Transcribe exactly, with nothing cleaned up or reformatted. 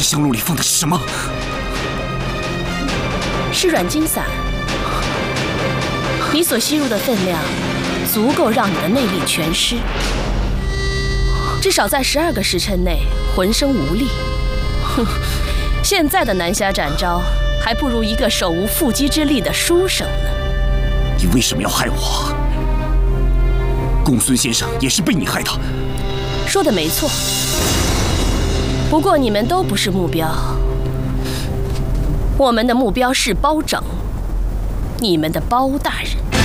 香炉里放的是什么？ 是软筋散。你所吸入的分量，足够让你的内力全失，至少在十二个时辰内浑身无力。哼，现在的南下展昭，还不如一个手无缚鸡之力的书生呢。 你为什么要害我？公孙先生也是被你害的。 说的没错，不过你们都不是目标。我们的目标是包拯，你们的包大人。